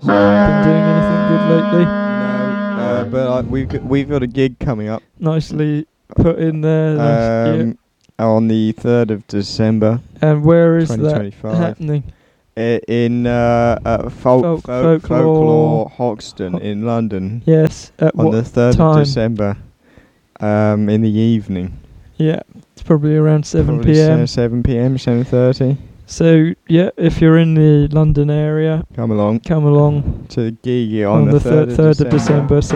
Been doing anything good lately? No, but we've got a gig coming up. Nicely put in there. On the 3rd of December. And where is that 2025. happening? In Folklore Hoxton in London. Yes, at on what the 3rd time? of December. In the evening. Yeah, it's probably around 7 Probably p.m. 7 p.m, 7:30. So, yeah, if you're in the London area, Come along come along to the gig on the the 3rd of December. So